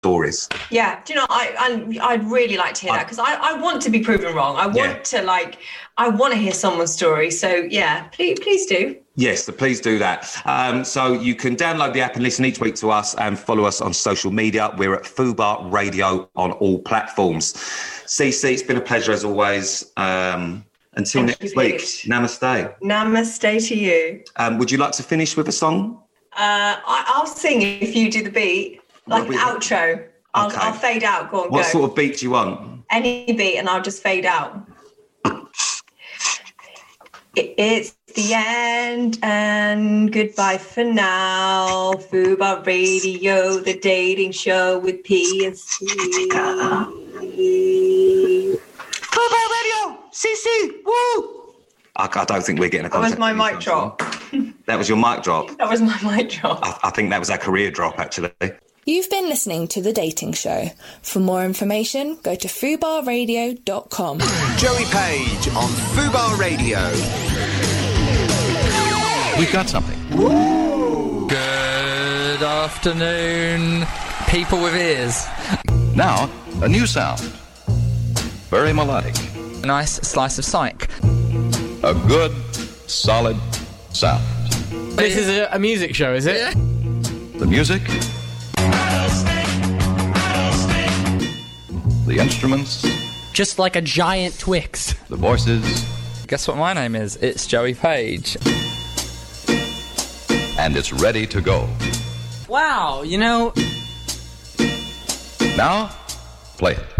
stories. Yeah, do you know, I'd really like to hear that, because I want to be proven wrong. I want to hear someone's story. So yeah, please do. Yes, so please do that. So you can download the app and listen each week to us, and follow us on social media. We're at Fubar Radio on all platforms. CC, it's been a pleasure as always. Until next week, namaste. Namaste to you. Would you like to finish with a song? I'll sing if you do the beat. Like an outro. I'll fade out. Go on, What sort of beat do you want? Any beat, and I'll just fade out. It's the end, and goodbye for now. Fubar Radio, the dating show with P and C. Fubar Radio, CC, woo! I don't think we're getting a contact. That was my mic drop. That was your mic drop? That was my mic drop. I think that was our career drop, actually. You've been listening to The Dating Show. For more information, go to fubarradio.com. Joey Page on Fubar Radio. We've got something. Woo! Good afternoon, people with ears. Now, a new sound. Very melodic. A nice slice of psych. A good, solid sound. This is a music show, is it? Yeah. The music. The instruments. Just like a giant Twix. The voices. Guess what my name is? It's Joey Page. And it's ready to go. Wow, you know... Now, play it.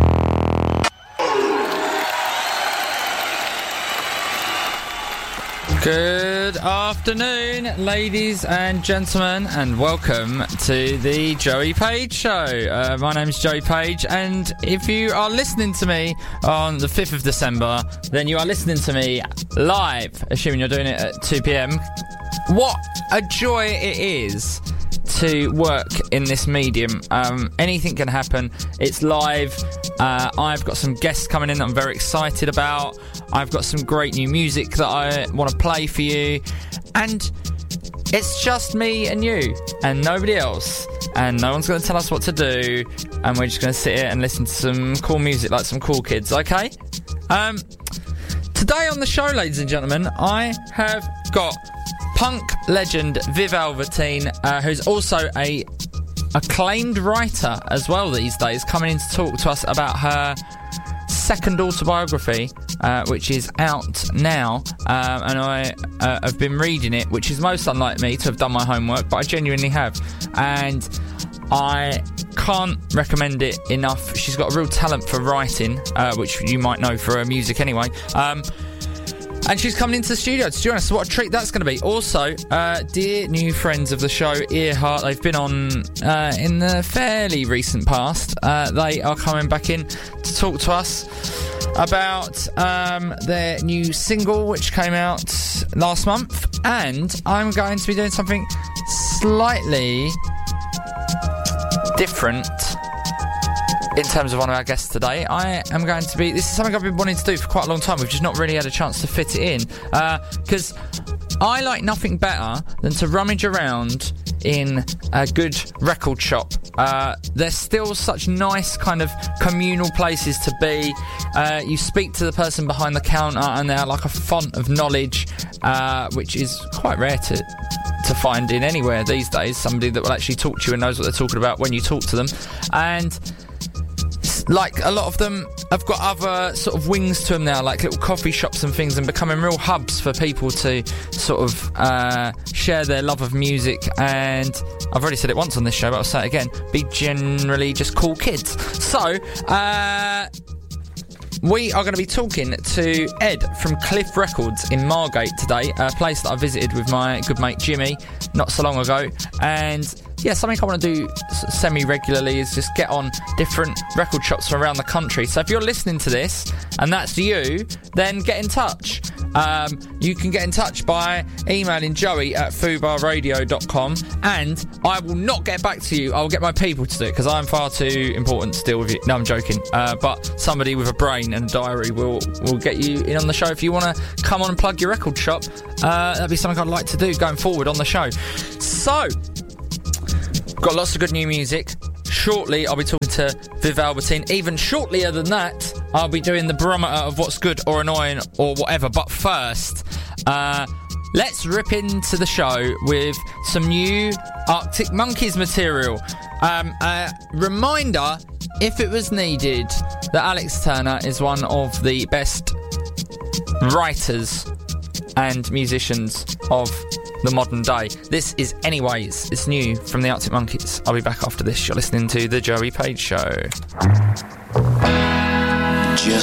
Good afternoon, ladies and gentlemen, and welcome to the Joey Page Show. My name's Joey Page, and if you are listening to me on the 5th of December, then you are listening to me live, assuming you're doing it at 2 p.m. What a joy it is to work in this medium. Anything can happen. It's live. I've got some guests coming in that I'm very excited about. I've got some great new music that I want to play for you. And it's just me and you and nobody else. And no one's going to tell us what to do. And we're just going to sit here and listen to some cool music like some cool kids, okay? Today on the show, ladies and gentlemen, I have got punk legend Viv Albertine, who's also a acclaimed writer as well these days, coming in to talk to us about her second autobiography, which is out now, and I have been reading it, which is most unlike me to have done my homework, but I genuinely have, and I can't recommend it enough. She's got a real talent for writing, which you might know for her music anyway. And she's coming into the studio to join us, so what a treat that's going to be. Also, dear new friends of the show, Earhart, they've been on in the fairly recent past. They are coming back in to talk to us about their new single, which came out last month. And I'm going to be doing something slightly different in terms of one of our guests today. I am going to be... This is something I've been wanting to do for quite a long time. We've just not really had a chance to fit it in. Because I like nothing better than to rummage around in a good record shop. They're still such nice kind of communal places to be. You speak to the person behind the counter and they're like a font of knowledge, which is quite rare to find in anywhere these days. Somebody that will actually talk to you and knows what they're talking about when you talk to them. And like a lot of them have got other sort of wings to them now, like little coffee shops and things, and becoming real hubs for people to sort of share their love of music. And I've already said it once on this show, but I'll say it again, be generally just cool kids. So we are going to be talking to Ed from Cliff Records in Margate today, a place that I visited with my good mate Jimmy not so long ago. And yeah, something I want to do semi-regularly is just get on different record shops from around the country. So if you're listening to this and that's you, then get in touch. You can get in touch by emailing Joey at fubarradio.com, and I will not get back to you. I will get my people to do it because I'm far too important to deal with you. No, I'm joking. But somebody with a brain and a diary will get you in on the show. If you want to come on and plug your record shop, that'd be something I'd like to do going forward on the show. So, got lots of good new music. shortly, I'll be talking to Viv Albertine. Even shortlier than that, I'll be doing the barometer of what's good or annoying or whatever. But first, let's rip into the show with some new Arctic Monkeys material. Reminder, if it was needed, that Alex Turner is one of the best writers and musicians of the modern day. This is Anyways. It's new from the Arctic Monkeys. I'll be back after this. You're listening to The Joey Page Show.